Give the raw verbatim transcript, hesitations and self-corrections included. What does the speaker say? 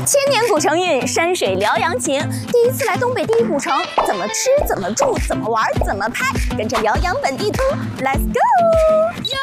千年古城韵，山水辽阳情。第一次来东北第一古城，怎么吃，怎么住，怎么玩，怎么拍？跟着辽阳本地图 ，Let's go！